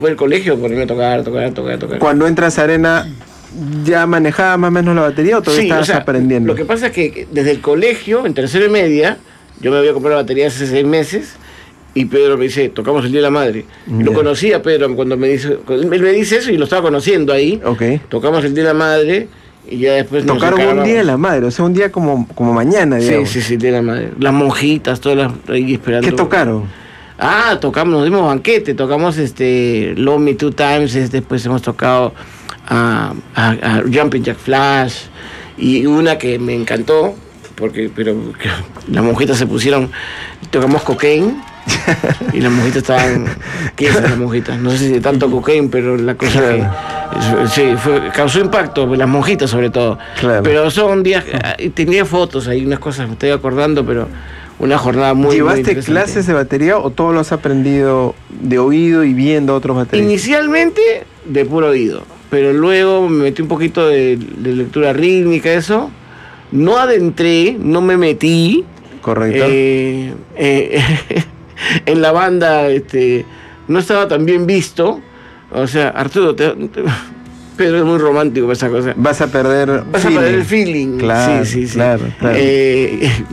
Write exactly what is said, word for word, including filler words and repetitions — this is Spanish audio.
Fue el colegio ponerme a tocar, tocar, tocar, tocar. Cuando entras a Arena, ¿ya manejabas más o menos la batería o todavía Sí, estabas o sea, aprendiendo? Lo que pasa es que desde el colegio, en tercero y media, yo me había comprado la batería hace seis meses y Pedro me dice, tocamos el Día de la Madre. Y Ya. lo conocí a Pedro cuando me dice, él me dice eso y lo estaba conociendo ahí. Ok. Tocamos el Día de la Madre y ya después nos Tocaron un encargamos. día de la madre, o sea, un día como, como mañana, digamos. Sí, sí, sí, el Día de la Madre. Las monjitas, todas las ahí esperando. ¿Qué tocaron? Ah, tocamos, nos dimos banquete, tocamos este Love Me Two Times, este, después hemos tocado a, a, a Jumping Jack Flash y una que me encantó, porque pero que las monjitas se pusieron, tocamos Cocaine y las monjitas estaban, ¿qué es las monjitas? No sé si de tanto cocaine, pero la cosa que sí, fue, causó impacto, las monjitas sobre todo. Claro. Pero son días, tenía fotos ahí, unas cosas, me estoy acordando, pero una jornada muy, muy ¿Llevaste interesante. clases de batería o todo lo has aprendido de oído y viendo a otros bateristas? Inicialmente de puro oído, pero luego me metí un poquito de, de lectura rítmica, eso. No adentré, no me metí. Correcto. Eh, eh, en la banda este, no estaba tan bien visto. O sea, Arturo, te, te, Pedro es muy romántico para esa cosa. Vas a perder Vas feeling. a perder el feeling. Claro, sí, sí, sí. claro, claro. Eh,